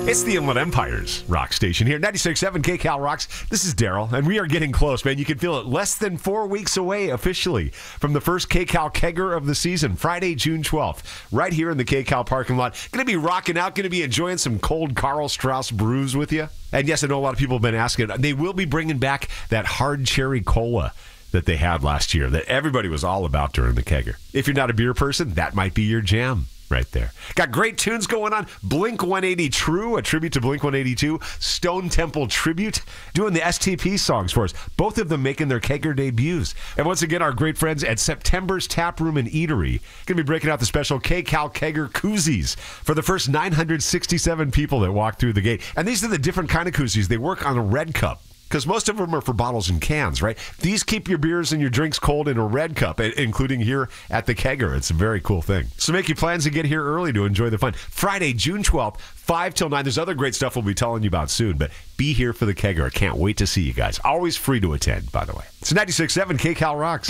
It's the Inland Empire's rock station here. 96.7 KCal Rocks. This is Daryl, and we are getting close, man. You can feel it. Less than 4 weeks away officially from the first KCal Kegger of the season, Friday, June 12th, right here in the KCal parking lot. Going to be rocking out, going to be enjoying some cold Karl Strauss brews with you. And yes, I know a lot of people have been asking. They will be bringing back that hard cherry cola that they had last year that everybody was all about during the Kegger. If you're not a beer person, that might be your jam. Right there. Got great tunes going on. Blink 180 True, a tribute to Blink 182. Stone Temple Tribute, doing the STP songs for us. Both of them making their Kegger debuts. And once again, our great friends at September's Tap Room and Eatery going to be breaking out the special KCal Kegger koozies for the first 967 people that walk through the gate. And these are the different kind of koozies. They work on a red cup, because most of them are for bottles and cans, right? These keep your beers and your drinks cold in a red cup, including here at the Kegger. It's a very cool thing. So make your plans to get here early to enjoy the fun. Friday, June 12th, 5 till 9. There's other great stuff we'll be telling you about soon, but be here for the Kegger. I can't wait to see you guys. Always free to attend, by the way. It's 96.7 KCal Rocks.